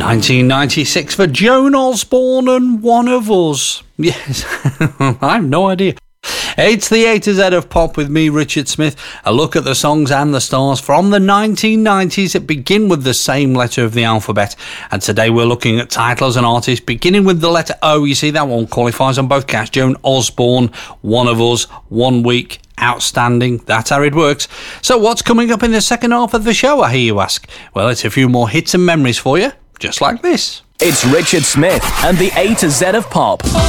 1996 for Joan Osborne and One of Us. Yes, I have no idea. It's the A to Z of pop with me, Richard Smith. A look at the songs and the stars from the 1990s that begin with the same letter of the alphabet. And today we're looking at titles and artists beginning with the letter O. You see, that one qualifies on both counts. Joan Osborne, One of Us, 1 week. Outstanding. That's how it works. So what's coming up in the second half of the show, I hear you ask? Well, it's a few more hits and memories for you, just like this. It's Richard Smith and the A to Z of pop.